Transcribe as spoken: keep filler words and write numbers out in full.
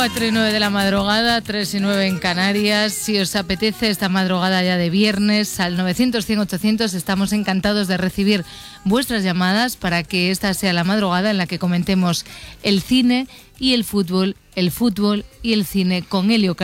cuatro y nueve de la madrugada, tres y nueve en Canarias. Si os apetece esta madrugada ya de viernes, al novecientos, cien, ochocientos, estamos encantados de recibir vuestras llamadas para que esta sea la madrugada en la que comentemos el cine y el fútbol, el fútbol y el cine con Elio